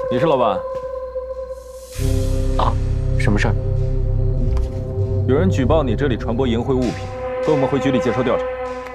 你是老板？ 啊，什么事儿？ 有人举报你这里传播淫秽物品，跟我们回局里接受调查。